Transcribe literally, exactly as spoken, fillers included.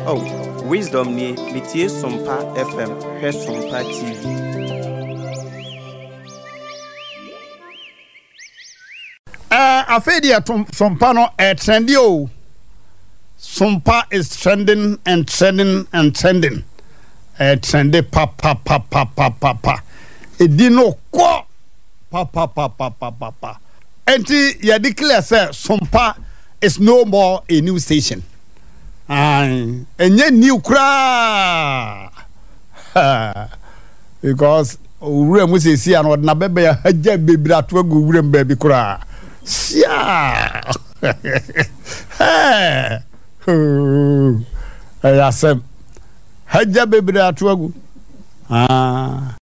Oh, wisdom ni metie Sompa F M, he Sompa T V. Uh, afedi atom Sompa no eh trendy o. Sompa is trending and trending and trending. Eh trendy pa pa pa pa pa pa pa. Edi no kwa pa pa pa pa pa pa pa. Enti ya declare say Sompa is no more a new station. Aye, enye new kra. Because ure mu sesi an odna bebe ya haja bebira to agu ure mbabi kra. Sia. Hey. Ayasem. Haja bebira to agu. Ah.